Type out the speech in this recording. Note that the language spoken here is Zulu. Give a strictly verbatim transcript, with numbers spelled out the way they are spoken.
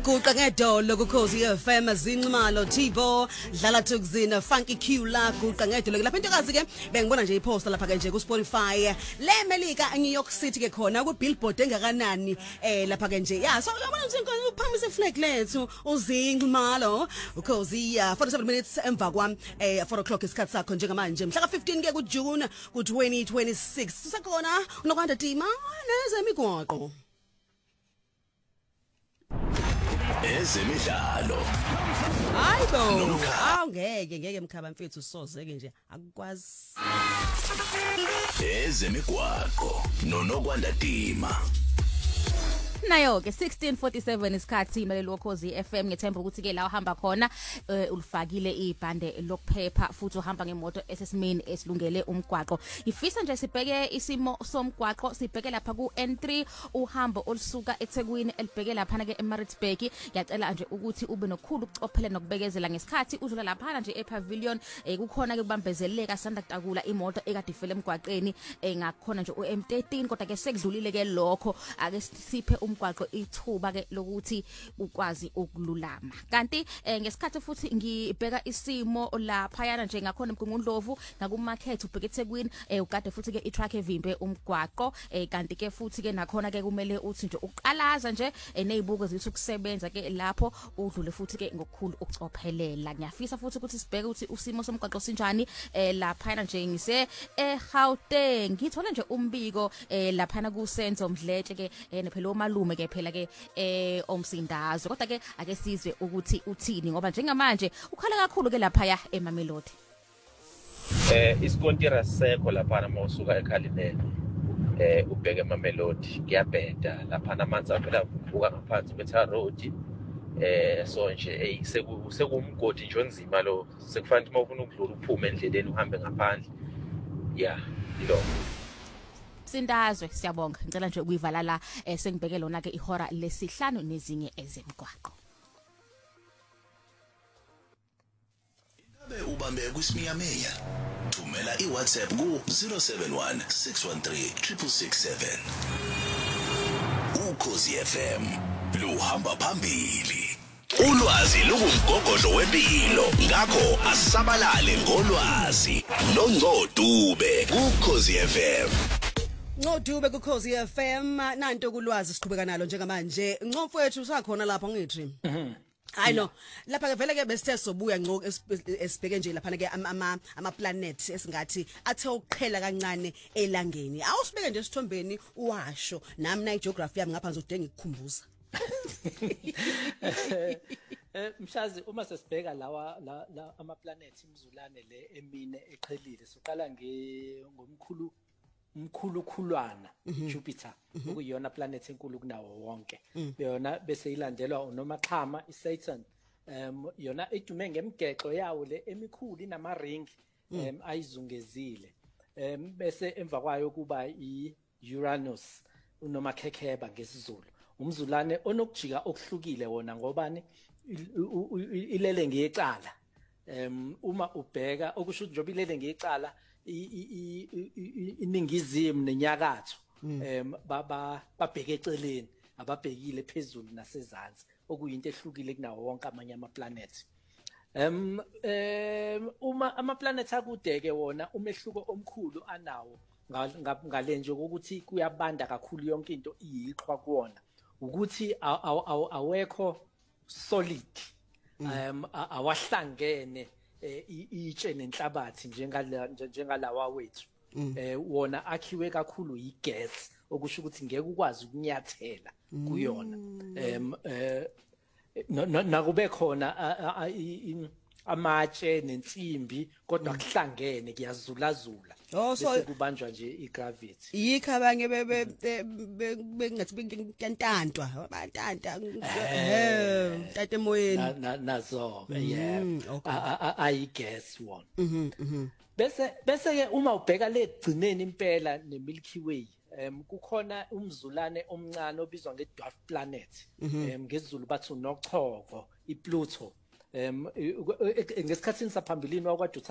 Kuqa ngedolo kuKhosi F M zinximalo Thibo dlala Thukzina Funky Q la kuqa ngedolo lapha intokazi ke bengibona nje iposta lapha ke nje ku Spotify le Melika eNew City ke khona ku Billboard engakanani eh lapha ke nje ya so yabona nje uphamise flag lethu uzinximalo uKhosi ya forty-seven minutes emva kwami eh four o'clock isikhathi sakho njengamanje mhla ka fifteen ke ku June ku twenty twenty-six sisakhona unokwanda Tima nezemigwaqo Ezemidlalo. Hayibo, awungeke ngeke mkhaba mfethu sozeke nje akukwazi. Ezemigwaqo nonokwanda Tima. Nayo ke sixteen forty-seven isikhathi imeleli woKhosi F M ngethemba ukuthi ke la uhamba khona ulifakile ibhande lokuphepha futhi uhamba ngemoto esesimeni esilungele umgwaqo. Ifisa nje sibheke isimo somgwaqo sibheke lapha ku N three uhambo olusuka eThekwini elibheke lapha ke eMaritzburg. Ngiyacela nje ukuthi ube nokukhulu ukucophela nokubekezela ngesikhathi udlula lapha nje ePavilion kukhona ke kubambezeleka sanda kutakula imoto ekade ifele emgwaqeni ngakhona nje u M thirteen kodwa ke sekudlulile ke lokho ake siphe umgwaqo ithuba ke lokuthi ukwazi ukululama kanti ngesikhathi futhi ngibheka isimo lapha yana nje ngakhona eMgungundlovu ngakumarket ubheke eThekwini ukade futhi ke itruck evimbe umgwaqo kanti ke futhi ke nakhona ke kumele uthi nje uqalaza nje nezibuko zithi ukusebenza ke lapho udlule futhi ke ngokukhulu ukucophelela ngiyafisa futhi ukuthi sibheke ukuthi usimo somgwaqo sinjani lapha yana nje ngise eGauteng ngithola nje umbiko lapha na kusenzo Mdletshe ke nephela malume ke phela ke eh omsindazo kodwa ke ake sizwe ukuthi uthini ngoba njengamanje ukhala kakhulu ke lapha ya eMamelodi eh isikontira sekho lapha mawusuka eKhalinene eh ubheke eMamelodi ngiyabheda lapha namanzi aphela uvuka ngaphansi beThar Road eh so nje hey sekumgodi nje onzima lo sekufanele uma ufuna ukudlula uphume endleleni uhambe ngaphandle yeah lo Sindazwe siyabonga ngicela nje ukuyivala la sengibheke lona ke ihora lesihlanu nezinye ezemgwaqo Ingabe ubambe kuSimiyameya thumela iWhatsApp ku zero seven one six one three six six six seven Ukhosi F M luhamba phambili Ulwazi lungumgogodlo wempilo ngakho asabalale ngolwazi noNgcodube kuKhosi F M Ngodube kuKhosi F M nanto kulwazi siqhubeka nalo njengamanje Ncomfowethu usakhona lapha ngithi Mhm I know lapha ke vele ke besithe sobuya ngco esibheke nje lapha ke ama ama planet esingathi athe uqhela kancane elangeni awusibeke nje sithombeni uwasho nami na geography yami ngapha ngizodinga ukukhumbuza Eh mshazi uma sesibheka lawa la ama planet imzulane le emine eqhelile siqala ngomkhulu umkhulukhulwana Jupiter okuyona planet enkulu kunawo wonke beyona bese ilandelwa uNomaxhama iSaturn em yona edume ngemgexo yawo le emikhulu inama ring em ayizungezile em bese emva kwayo kuba iUranus uNomakhekheba ngesizulu umzulane onokujika okuhlukile wona ngobani ilele ngecala em uma ubheka okusho njoba ilele ngecala iningizimu nenyakatho em baba babheke eceleni ababhekile phezulu nasezantsi okuyinto ehlukile kunawo wonke amanye ama planet em uma ama planet akudeke wona umehluko omkhulu anawo ngale nje ukuthi kuyabanda kakhulu yonke into iyiqhwa kuona ukuthi awekho solid em awahlangene itshe nenhlabathi njengala njengalawa wethu eh wona akhiwe kakhulu igas okusho ukuthi ngeke ukwazi ukunyathela kuyona em eh nakube khona amatshe nensimbi kodwa kuhlangene kuyazulazula bese kubanjwa nje igravity yikho abanye bengathi benkantantwa abantanta eh tate moyeni nazo yeah ayi gas one bese bese ke uma ubheka le gcineni impela neMilky Way em kukhona umzulane omncane obizwa ngedwarf planet em ngesiZulu bathi uNochoko iPluto em ngesikhathini saphambilini wakwa